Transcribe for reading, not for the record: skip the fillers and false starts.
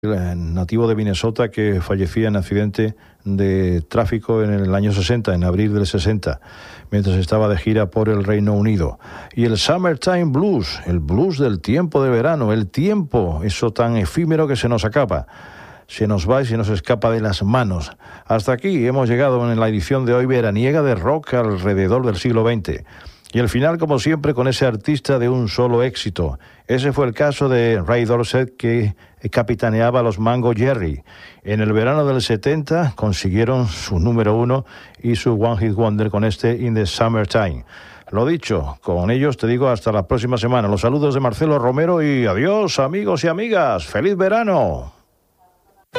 nativo de Minnesota que fallecía en accidente de tráfico en el año 60, en abril del 60, mientras estaba de gira por el Reino Unido. Y el Summertime Blues, el blues del tiempo de verano, el tiempo, eso tan efímero que se nos acaba. Se nos va y se nos escapa de las manos. Hasta aquí hemos llegado en la edición de hoy veraniega de rock alrededor del siglo XX. Y el final, como siempre, con ese artista de un solo éxito. Ese fue el caso de Ray Dorset, que capitaneaba a los Mango Jerry. En el verano del 70 consiguieron su número 1 y su One Hit Wonder con este In the Summertime. Lo dicho, con ellos te digo hasta la próxima semana. Los saludos de Marcelo Romero y adiós, amigos y amigas. ¡Feliz verano!